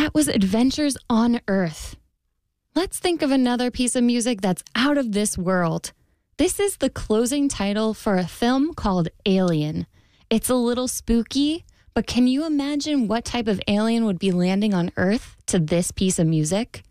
That was Adventures on Earth. Let's think of another piece of music that's out of this world. This is the closing title for a film called Alien. It's a little spooky, but can you imagine what type of alien would be landing on Earth to this piece of music?